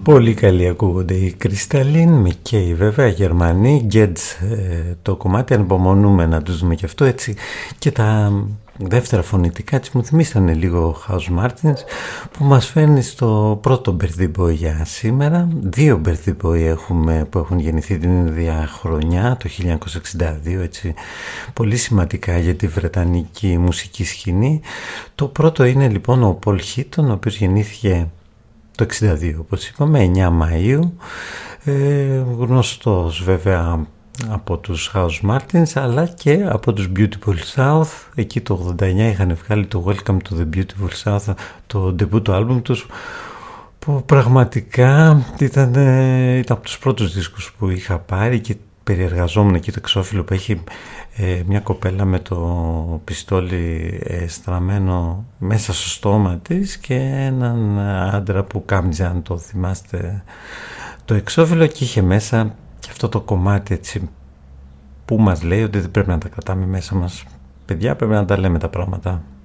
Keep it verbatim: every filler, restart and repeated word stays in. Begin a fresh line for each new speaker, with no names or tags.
Πολύ καλή ακούγονται οι Κρυσταλλίν, Μικέι βέβαια, Γερμανοί, Γκέντς, ε, το κομμάτι ανυπομονούμε να τους δούμε και αυτό έτσι, και τα δεύτερα φωνητικά της μου θυμίσανε λίγο House Martins, που μας φέρνει στο πρώτο birthday boy για σήμερα. Δύο birthday boy έχουμε που έχουν γεννηθεί την ίδια χρονιά, το χίλια εννιακόσια εξήντα δύο, έτσι, πολύ σημαντικά για τη βρετανική μουσική σκηνή. Το πρώτο είναι λοιπόν ο Paul Heaton, ο οποίος γεννήθηκε το εξήντα δύο, όπως είπαμε, εννιά Μαΐου, ε, γνωστός βέβαια από τους House Martins αλλά και από τους Beautiful South. Εκεί το ογδόντα εννιά είχαν βγάλει το Welcome to the Beautiful South, το debut του άλμπουμ τους, που πραγματικά ήταν, ήταν από τους πρώτους δίσκους που είχα πάρει, και περιεργαζόμουν εκεί το εξώφυλλο που έχει ε, μια κοπέλα με το πιστόλι ε, στραμμένο μέσα στο στόμα της και έναν άντρα που κάμιζε, αν το θυμάστε, το εξώφυλλο, και είχε μέσα και αυτό το κομμάτι, έτσι, που μας λέει ότι δεν πρέπει να τα κρατάμε μέσα μας, παιδιά, πρέπει να τα λέμε τα πράγματα.